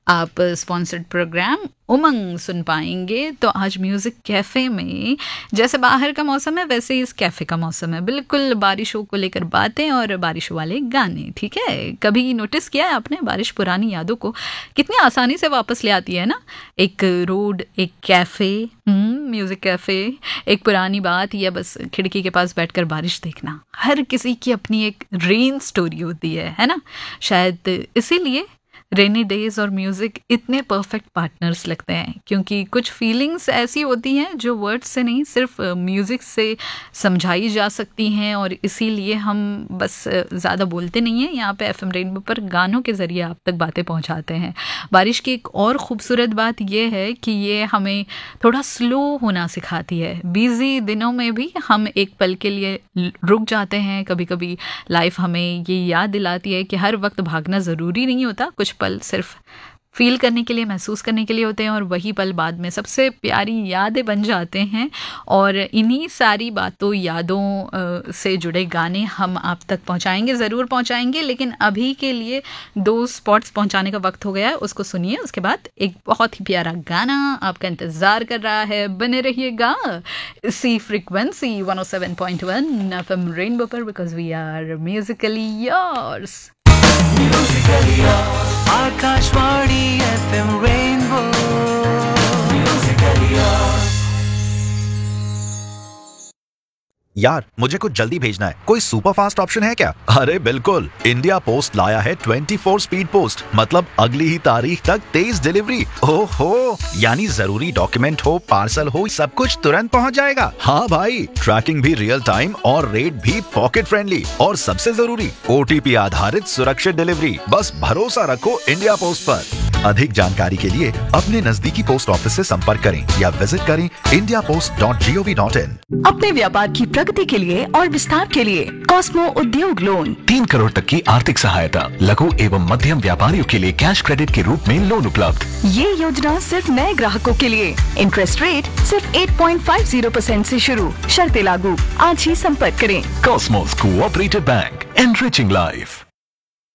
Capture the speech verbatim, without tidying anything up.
आप sponsored programme उमंग सुन पाएंगे। तो आज म्यूज़िक कैफ़े में जैसे बाहर का मौसम है वैसे ही इस कैफ़े का मौसम है, बिल्कुल बारिशों को लेकर बातें और बारिश वाले गाने। ठीक है, कभी नोटिस किया है आपने बारिश पुरानी यादों को कितनी आसानी से वापस ले आती है ना? एक रोड, एक कैफ़े, म्यूज़िक कैफ़े, एक पुरानी बात या बस खिड़की के पास बैठकर बारिश देखना, हर किसी की अपनी एक रेन स्टोरी होती है है ना? शायद इसीलिए रेनी डेज और म्यूज़िक इतने परफेक्ट पार्टनर्स लगते हैं, क्योंकि कुछ फीलिंग्स ऐसी होती हैं जो वर्ड्स से नहीं सिर्फ म्यूज़िक से समझाई जा सकती हैं। और इसीलिए हम बस ज़्यादा बोलते नहीं हैं, यहाँ पे एफएम रेनबो पर गानों के ज़रिए आप तक बातें पहुँचाते हैं। बारिश की एक और ख़ूबसूरत बात यह है कि ये हमें थोड़ा स्लो होना सिखाती है। बिज़ी दिनों में भी हम एक पल के लिए रुक जाते हैं। कभी कभी लाइफ हमें ये याद दिलाती है कि हर वक्त भागना ज़रूरी नहीं होता, कुछ पल सिर्फ फील करने के लिए, महसूस करने के लिए होते हैं और वही पल बाद में सबसे प्यारी यादें बन जाते हैं। और इन्हीं सारी बातों, यादों से जुड़े गाने हम आप तक पहुंचाएंगे, ज़रूर पहुंचाएंगे। लेकिन अभी के लिए दो स्पॉट्स पहुंचाने का वक्त हो गया है, उसको सुनिए। उसके बाद एक बहुत ही प्यारा गाना आपका इंतज़ार कर रहा है। बने रहिएगा इसी frequency one O seven point one FM rainbow पर, because we are Musically yours. Akashvani FM rainbow Musically yours. यार मुझे कुछ जल्दी भेजना है, कोई सुपर फास्ट ऑप्शन है क्या? अरे बिल्कुल, इंडिया पोस्ट लाया है ट्वेंटी फोर स्पीड पोस्ट, मतलब अगली ही तारीख तक तेज डिलीवरी। ओहो, यानी जरूरी डॉक्यूमेंट हो, पार्सल हो, सब कुछ तुरंत पहुंच जाएगा। हाँ भाई, ट्रैकिंग भी रियल टाइम और रेट भी पॉकेट फ्रेंडली, और सबसे जरूरी ओटीपी आधारित सुरक्षित डिलीवरी। बस भरोसा रखो इंडिया पोस्ट पर। अधिक जानकारी के लिए अपने नजदीकी पोस्ट ऑफिस से संपर्क करें या विजिट करें India post dot G O V dot in. अपने व्यापार की प्रगति के लिए और विस्तार के लिए कॉस्मो उद्योग लोन, तीन करोड़ तक की आर्थिक सहायता, लघु एवं मध्यम व्यापारियों के लिए कैश क्रेडिट के रूप में लोन उपलब्ध। ये योजना सिर्फ नए ग्राहकों के लिए। इंटरेस्ट रेट सिर्फ eight point five zero percent से शुरू, शर्तें लागू। आज ही संपर्क करें। Cosmos cooperative bank, enriching life.